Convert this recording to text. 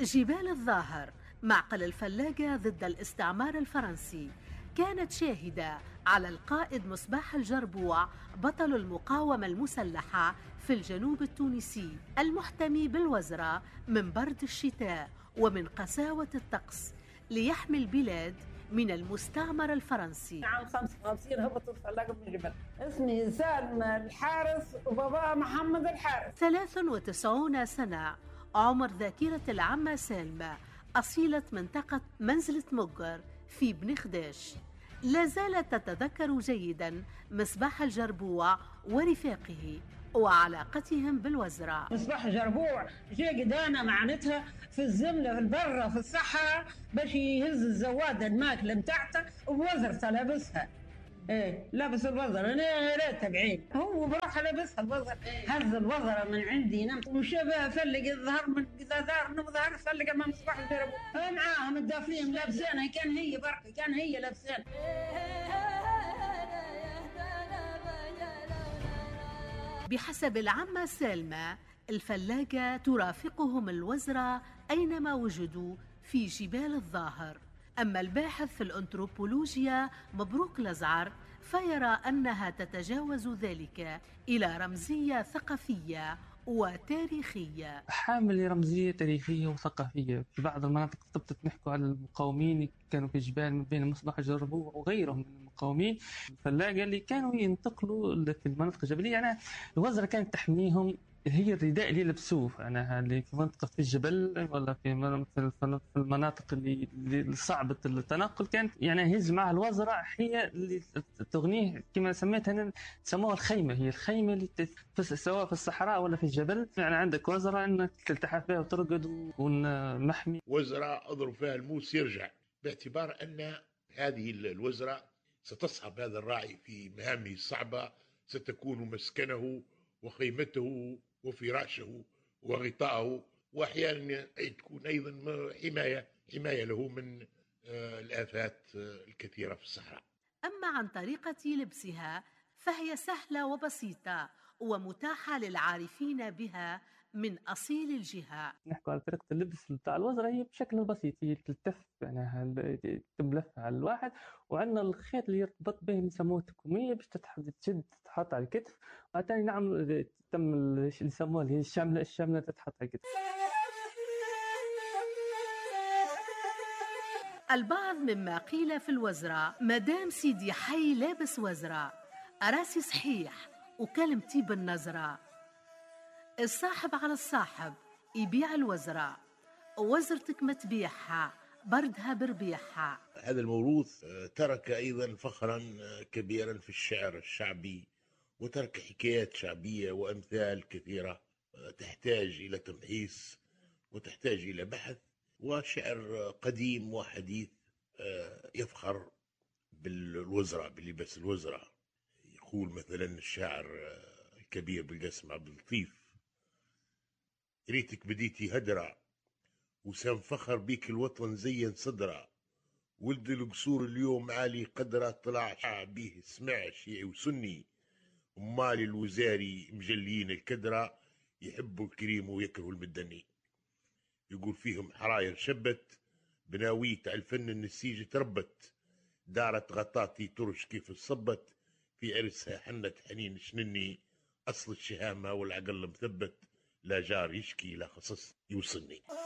جبال الظاهر، معقل الفلاجة ضد الاستعمار الفرنسي، كانت شاهدة على القائد مصباح الجربوع بطل المقاومة المسلحة في الجنوب التونسي المحتمي بالوزرة من برد الشتاء ومن قساوة الطقس ليحمي البلاد من المستعمر الفرنسي. عام 55 هبط الفلاجة من الجبل. اسمي سالم الحارس وبابا محمد الحارس. 93 سنة عمر ذاكرة العمة سالمة، أصيلة منطقة منزلة مقر في بن خداش، لا زالت تتذكر جيدا مصباح الجربوع ورفاقه وعلاقتهم بالوزرة. مصباح الجربوع جاء قدانا معناتها في الزملة في البرة في الصحراء باش يهز الزوادة الماكلة متاعته وبوزرته لابسها. ايه لابس الوزر، انا لا تبعين هو بروح لابسها الوزر. هز الوزره من عندي نمت وشبه فلق الظهر من قذار نظهر فلق امام مصباح الجربوع معاهم الدافين لابسينها، كان هي بركه كان هي لابسين. بحسب العمة سالمة الفلاجة ترافقهم الوزرة أينما وجدوا في جبال الظاهر. أما الباحث في الأنثروبولوجيا مبروك لزعر فيرى أنها تتجاوز ذلك إلى رمزية ثقافية وتاريخية. حامل رمزية تاريخية وثقافية. في بعض المناطق ثبتت نحكوا على المقاومين كانوا في الجبال من بين مصباح الجربوع وغيرهم من المقاومين الفلاجة اللي كانوا ينتقلوا في المناطق الجبلية. يعني الوزرة كانت تحميهم، هي الرداء اللي يلبسوه يعني اللي في منطقة في الجبل ولا في المناطق اللي صعبة التنقل، كانت يعني هز معها الوزرة هي اللي تغنيه كما سميتها سموها الخيمة. هي الخيمة اللي سواء في الصحراء ولا في الجبل، يعني عندك وزرة انك تلتحف بها وترقد ونحمي. وزرة اضرب فيها الموس يرجع، باعتبار ان هذه الوزرة ستصحب هذا الراعي في مهامه الصعبة، ستكون مسكنه وخيمته وفراشه وغطاءه، واحيانا تكون ايضا حمايه له من الآفات الكثيرة في الصحراء. أما عن طريقة لبسها فهي سهلة وبسيطة ومتاحة للعارفين بها من أصيل الجهة. نحكوا على طريقة اللبس بتاع الوزرة، هي بشكل بسيط، هي تلتف يعني تملف على الواحد، وعندنا الخيط اللي يرتبط به يسموه تكمية باش تشد تتحط على الكتف، وعتاني نعم تم اللي يسموها هي الشملة تتحط على الكتف. البعض مما قيل في الوزرة مدام سيدي حي لابس وزرة، راسي صحيح وكلمتي بالنظرة، الصاحب على الصاحب يبيع الوزرة، وزرتك متبيعها بردها بربيعها. هذا الموروث ترك أيضا فخرا كبيرا في الشعر الشعبي، وترك حكايات شعبية وأمثال كثيرة تحتاج إلى تمحيص وتحتاج إلى بحث، وشعر قديم وحديث يفخر بالوزرة بلباس الوزرة. يقول مثلا الشاعر الكبير بالقاسم عبد اللطيف: ريتك بديتي هدرة وسام فخر بيك الوطن زين صدرة، ولد القصور اليوم عالي قدرة، طلع شعبيه سمع شيعي وسني، امال الوزاري مجليين الكدرة، يحبوا الكريم ويكرهوا المدني. يقول فيهم حراير شبت، بناويت على الفن النسيج تربت، دارت غطاتي ترش كيف الصبت، في عرسها حنت حنين شنني، أصل الشهامة والعقل مثبت، لا جار يشكي لا خصص يوصلني.